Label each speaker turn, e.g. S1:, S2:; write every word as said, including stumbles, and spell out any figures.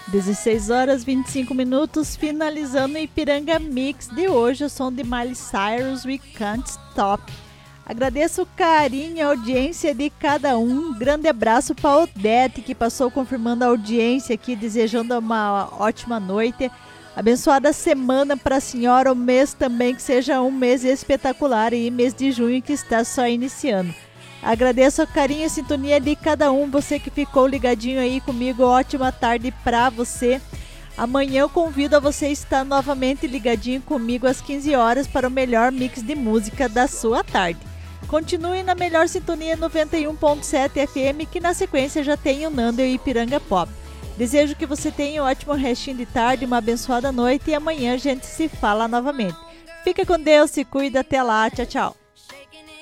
S1: dezesseis horas e vinte e cinco minutos, finalizando o Ipiranga Mix de hoje, o som de Miley Cyrus, We Can't Stop. Agradeço o carinho e a audiência de cada um. Um grande abraço para a Odete, que passou confirmando a audiência aqui, desejando uma ótima noite. Abençoada semana para a senhora, o mês também que seja um mês espetacular e mês de junho que está só iniciando. Agradeço o carinho e a sintonia de cada um, você que ficou ligadinho aí comigo, ótima tarde para você. Amanhã eu convido a você estar novamente ligadinho comigo às quinze horas para o melhor mix de música da sua tarde. Continue na melhor sintonia noventa e um ponto sete F M, que na sequência já tem o Nando e o Ipiranga Pop. Desejo que você tenha um ótimo restinho de tarde, uma abençoada noite e amanhã a gente se fala novamente. Fica com Deus, se cuida, até lá, tchau, tchau.